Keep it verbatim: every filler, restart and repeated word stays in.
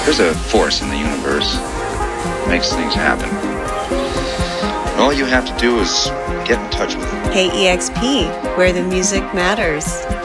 There's a force in the universe that makes things happen. And all you have to do is get in touch with it. Hey E X P, where the music matters.